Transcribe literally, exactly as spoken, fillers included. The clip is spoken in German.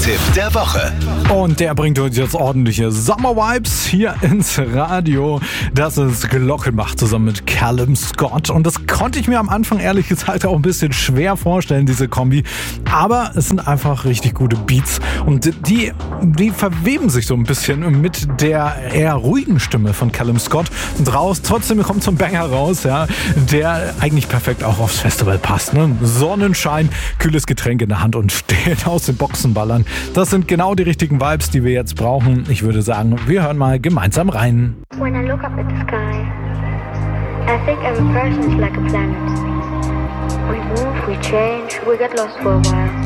Musiktipp der Woche. Und der bringt uns jetzt ordentliche Sommer-Vibes hier ins Radio. Das ist Glockenbach zusammen mit Callum Scott. Und das konnte ich mir am Anfang ehrlich gesagt auch ein bisschen schwer vorstellen, diese Kombi. Aber es sind einfach richtig gute Beats. Und die, die verweben sich so ein bisschen mit der eher ruhigen Stimme von Callum Scott. Und raus, trotzdem kommt so ein Banger raus, ja, der eigentlich perfekt auch aufs Festival passt. Ne? Sonnenschein, kühles Getränk in der Hand und stehen aus den Boxen ballern. Das sind genau die richtigen Vibes, die wir jetzt brauchen. Ich würde sagen, wir hören mal gemeinsam rein. When I look up at the sky, I think every person's like a planet. We move, we change, we get lost for a while.